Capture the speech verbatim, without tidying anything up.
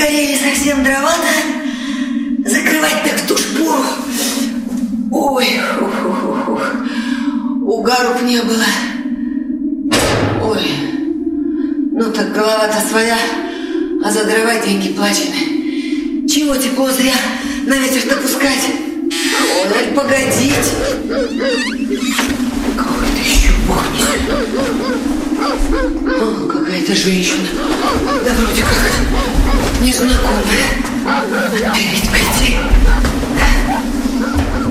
Сгорели совсем дрова-то. Закрывать так ту шпуру. Ой, ух-ух-ух. Угару б не было. Ой, ну так голова-то своя, а за дрова деньги плачены. Чего тепло зря на ветер-то пускать? Ой, погодите. Какой-то еще бухнет. О, какая-то женщина. Да вроде как незнакомая. Опять пойти.